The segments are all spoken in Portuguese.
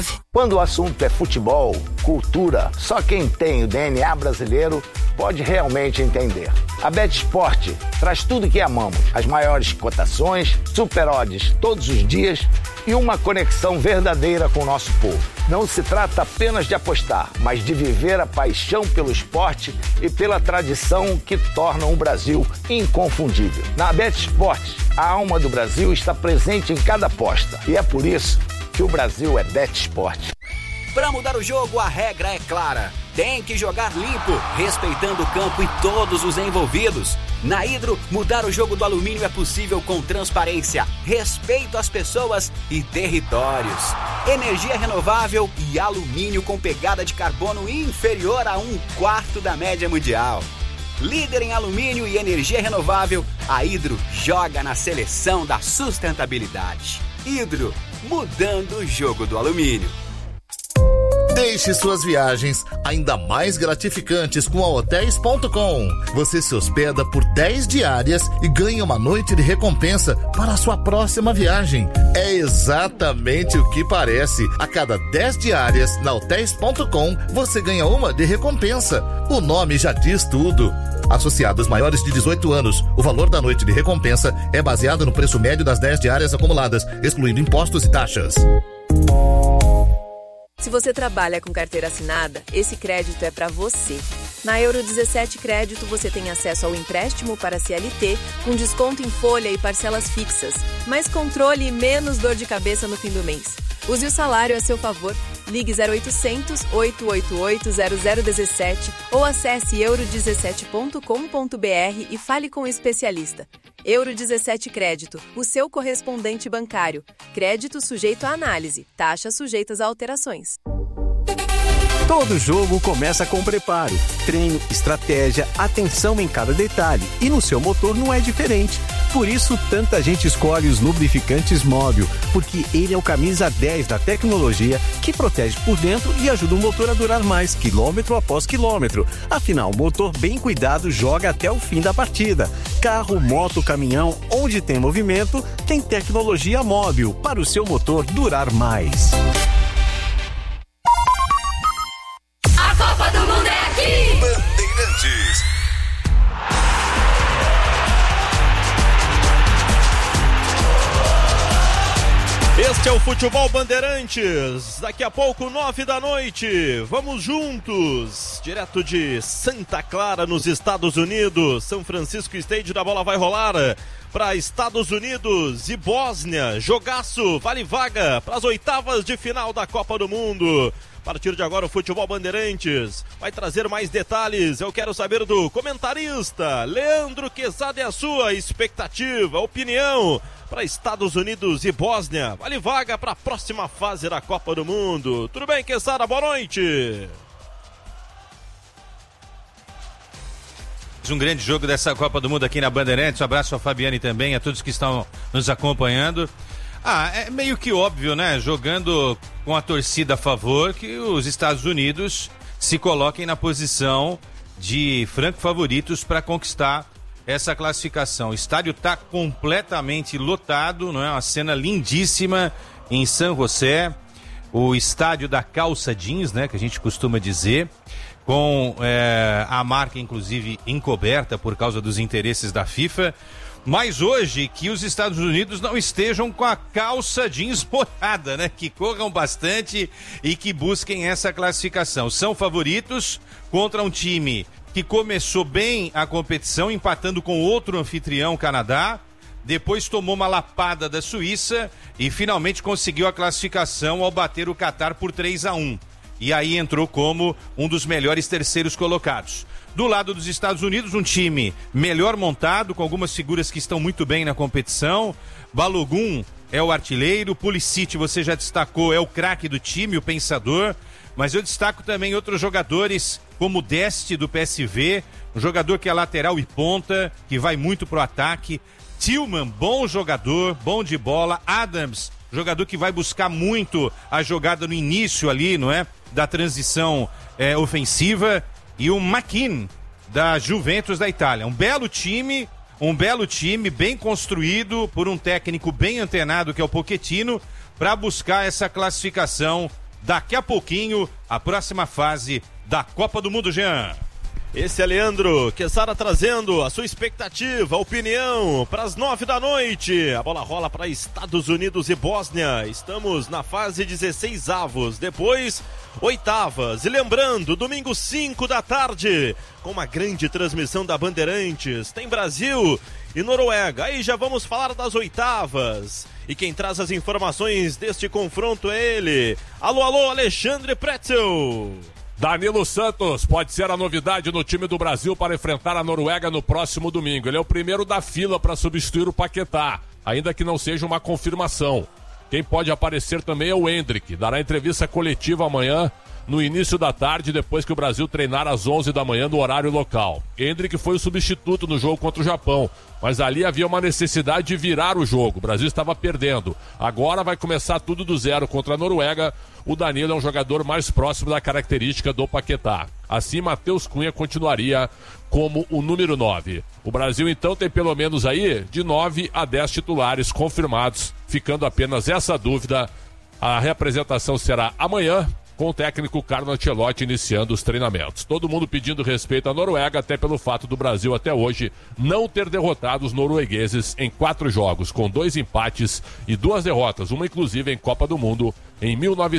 Quando o assunto é futebol, cultura, só quem tem o DNA brasileiro pode realmente entender. A BetSport traz tudo que amamos, as maiores cotações, super odds todos os dias e uma conexão verdadeira com o nosso povo. Não se trata apenas de apostar, mas de viver a paixão pelo esporte e pela tradição que tornam o Brasil inconfundível. Na BetSport, a alma do Brasil está presente em cada aposta e é por isso que o Brasil é BetSport. Para mudar o jogo, a regra é clara. Tem que jogar limpo, respeitando o campo e todos os envolvidos. Na Hidro, mudar o jogo do alumínio é possível com transparência, respeito às pessoas e territórios. Energia renovável e alumínio com pegada de carbono inferior a 1/4 da média mundial. Líder em alumínio e energia renovável, a Hidro joga na seleção da sustentabilidade. Hidro, mudando o jogo do alumínio. Deixe suas viagens ainda mais gratificantes com a Hotels.com. Você se hospeda por 10 diárias e ganha uma noite de recompensa para a sua próxima viagem. É exatamente o que parece. A cada 10 diárias na Hotels.com, você ganha uma de recompensa. O nome já diz tudo. Associados maiores de 18 anos, o valor da noite de recompensa é baseado no preço médio das 10 diárias acumuladas, excluindo impostos e taxas. Se você trabalha com carteira assinada, esse crédito é para você. Na Euro 17 Crédito, você tem acesso ao empréstimo para CLT, com desconto em folha e parcelas fixas, mais controle e menos dor de cabeça no fim do mês. Use o salário a seu favor. Ligue 0800 888 0017 ou acesse euro17.com.br e fale com o especialista. Euro 17 Crédito, o seu correspondente bancário. Crédito sujeito à análise, taxas sujeitas a alterações. Todo jogo começa com preparo, treino, estratégia, atenção em cada detalhe. E no seu motor não é diferente. Por isso, tanta gente escolhe os lubrificantes Móbil, porque ele é o camisa 10 da tecnologia que protege por dentro e ajuda o motor a durar mais, quilômetro após quilômetro. Afinal, o motor bem cuidado joga até o fim da partida. Carro, moto, caminhão, onde tem movimento, tem tecnologia Móbil para o seu motor durar mais. A Copa do Mundo é aqui! Bandeirantes. Este é o Futebol Bandeirantes. Daqui a pouco, 9 da noite. Vamos juntos. Direto de Santa Clara, nos Estados Unidos. São Francisco Stadium, a bola vai rolar para Estados Unidos e Bósnia. Jogaço, vale vaga para as oitavas de final da Copa do Mundo. A partir de agora, o Futebol Bandeirantes vai trazer mais detalhes. Eu quero saber do comentarista Leandro Quezada e a sua expectativa, opinião para Estados Unidos e Bósnia. Vale vaga para a próxima fase da Copa do Mundo. Tudo bem, Quezada? Boa noite. Um grande jogo dessa Copa do Mundo aqui na Bandeirantes. Um abraço a Fabiane também, a todos que estão nos acompanhando. É meio que óbvio, né? Jogando com a torcida a favor, que os Estados Unidos se coloquem na posição de franco favoritos para conquistar essa classificação. O estádio está completamente lotado, não é? Uma cena lindíssima em San José, o estádio da calça jeans, né? Que a gente costuma dizer, com a marca inclusive encoberta por causa dos interesses da FIFA. Mas hoje que os Estados Unidos não estejam com a calça jeans molhada, né? Que corram bastante e que busquem essa classificação. São favoritos contra um time que começou bem a competição, empatando com outro anfitrião, Canadá. Depois tomou uma lapada da Suíça e finalmente conseguiu a classificação ao bater o Catar por 3-1. E aí entrou como um dos melhores terceiros colocados. Do lado dos Estados Unidos, um time melhor montado, com algumas figuras que estão muito bem na competição. Balogun é o artilheiro, Pulisic, você já destacou, é o craque do time, o pensador. Mas eu destaco também outros jogadores, como o Deste do PSV, um jogador que é lateral e ponta, que vai muito pro ataque. Tillman, bom jogador, bom de bola. Adams, jogador que vai buscar muito a jogada no início ali, não é? Da transição ofensiva. E o McKean, da Juventus da Itália. Um belo time, bem construído por um técnico bem antenado, que é o Pochettino, para buscar essa classificação daqui a pouquinho, a próxima fase da Copa do Mundo, Jean. Esse é Leandro Quesada trazendo a sua expectativa, opinião para as 9 da noite. A bola rola para Estados Unidos e Bósnia. Estamos na fase 16avos, depois oitavas. E lembrando, domingo 5 da tarde, com uma grande transmissão da Bandeirantes, tem Brasil e Noruega. Aí já vamos falar das oitavas. E quem traz as informações deste confronto é ele. Alô, Alexandre Pretzel. Danilo Santos pode ser a novidade no time do Brasil para enfrentar a Noruega no próximo domingo. Ele é o primeiro da fila para substituir o Paquetá, ainda que não seja uma confirmação. Quem pode aparecer também é o Endrick. Dará entrevista coletiva amanhã, no início da tarde, depois que o Brasil treinar às 11 da manhã no horário local. Endrick foi o substituto no jogo contra o Japão, mas ali havia uma necessidade de virar o jogo. O Brasil estava perdendo. Agora vai começar tudo do zero contra a Noruega. O Danilo é um jogador mais próximo da característica do Paquetá. Assim, Matheus Cunha continuaria como o número 9. O Brasil, então, tem pelo menos aí de 9 a 10 titulares confirmados, ficando apenas essa dúvida. A reapresentação será amanhã, com o técnico Carlo Ancelotti iniciando os treinamentos. Todo mundo pedindo respeito à Noruega, até pelo fato do Brasil até hoje não ter derrotado os noruegueses em 4 jogos, com 2 empates e 2 derrotas, uma inclusive em Copa do Mundo em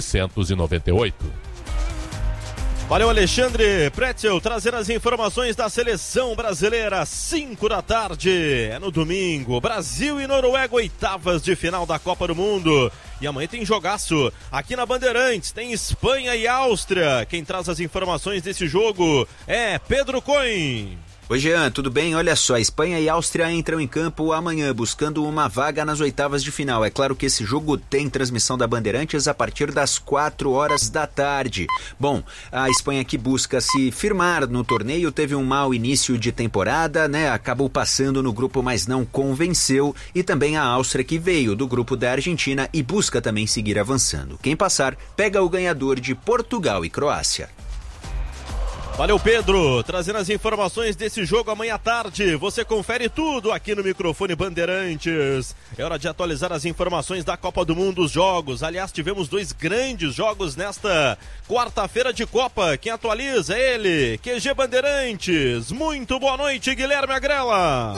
1998. Valeu, Alexandre Pretzel, trazer as informações da seleção brasileira, 5 da tarde, é no domingo, Brasil e Noruega, oitavas de final da Copa do Mundo. E amanhã tem jogaço aqui na Bandeirantes, tem Espanha e Áustria. Quem traz as informações desse jogo é Pedro Cohen. Oi, Jean, tudo bem? Olha só, Espanha e Áustria entram em campo amanhã, buscando uma vaga nas oitavas de final. É claro que esse jogo tem transmissão da Bandeirantes a partir das 4 horas da tarde. Bom, a Espanha que busca se firmar no torneio, teve um mau início de temporada, né? Acabou passando no grupo, mas não convenceu. E também a Áustria, que veio do grupo da Argentina e busca também seguir avançando. Quem passar, pega o ganhador de Portugal e Croácia. Valeu, Pedro, trazendo as informações desse jogo amanhã à tarde. Você confere tudo aqui no microfone Bandeirantes. É hora de atualizar as informações da Copa do Mundo, os jogos. Aliás, tivemos 2 grandes jogos nesta quarta-feira de Copa. Quem atualiza é ele, QG Bandeirantes. Muito boa noite, Guilherme Agrela.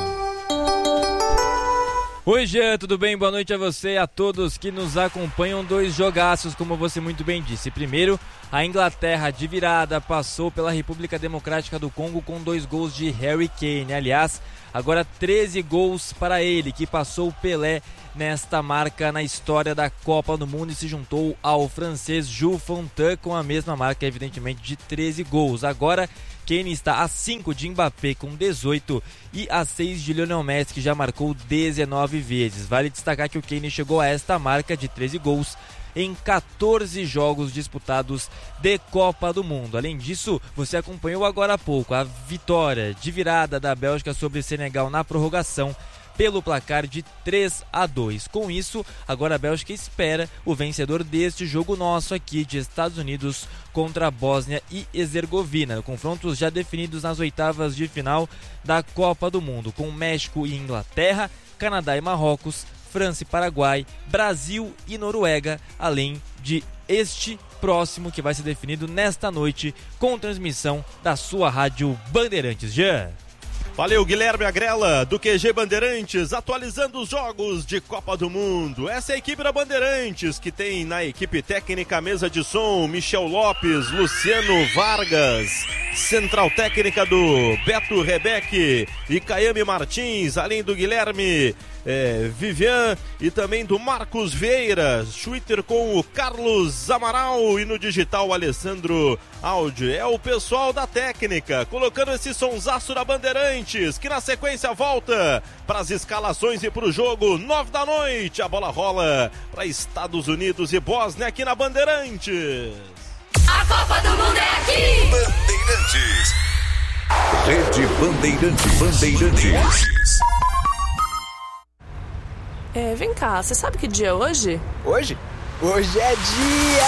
Oi, Jean, tudo bem? Boa noite a você e a todos que nos acompanham. 2 jogaços, como você muito bem disse. Primeiro, a Inglaterra de virada passou pela República Democrática do Congo com 2 gols de Harry Kane. Aliás, agora 13 gols para ele, que passou o Pelé nesta marca na história da Copa do Mundo e se juntou ao francês Jules Fontaine com a mesma marca, evidentemente, de 13 gols. Agora, Kane está a 5 de Mbappé com 18 e a 6 de Lionel Messi, que já marcou 19 vezes. Vale destacar que o Kane chegou a esta marca de 13 gols em 14 jogos disputados de Copa do Mundo. Além disso, você acompanhou agora há pouco a vitória de virada da Bélgica sobre Senegal na prorrogação pelo placar de 3-2. Com isso, agora a Bélgica espera o vencedor deste jogo nosso aqui de Estados Unidos contra a Bósnia e Herzegovina. Confrontos já definidos nas oitavas de final da Copa do Mundo, com México e Inglaterra, Canadá e Marrocos, França e Paraguai, Brasil e Noruega, além de este próximo que vai ser definido nesta noite com transmissão da sua rádio Bandeirantes. Jean. Valeu, Guilherme Agrela, do QG Bandeirantes, atualizando os jogos de Copa do Mundo. Essa é a equipe da Bandeirantes, que tem na equipe técnica mesa de som Michel Lopes, Luciano Vargas, central técnica do Beto Rebeque e Caiame Martins, além do Guilherme Vivian e também do Marcos Vieira, Twitter com o Carlos Amaral e no digital Alessandro Áudio. É o pessoal da técnica colocando esse sonsaço da Bandeirantes, que na sequência volta para as escalações e para o jogo. 9 da noite, a bola rola para Estados Unidos e Bósnia aqui na Bandeirantes. A Copa do Mundo é aqui! Bandeirantes. Rede Bandeirantes. Vem cá, você sabe que dia é hoje? Hoje? Hoje é dia